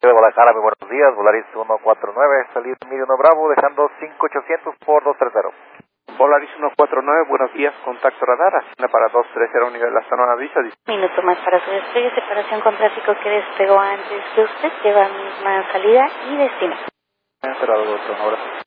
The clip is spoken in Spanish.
de Guadalajara, muy buenos días. Volaris 149, salir Miri 1 Bravo, dejando 5800 por 230. Volaris 149, buenos días, contacto radar, Hacienda para 230, nivel la zona avisa. Minuto más para su despegue, separación con tráfico que despegó antes que usted, lleva misma salida y destino. Cerrado, ahora.